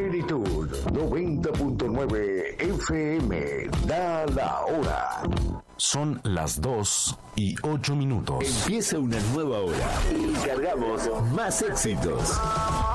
Plenitud 90.9 FM. Da la hora. Son las 2:08. Empieza una nueva hora y cargamos más éxitos.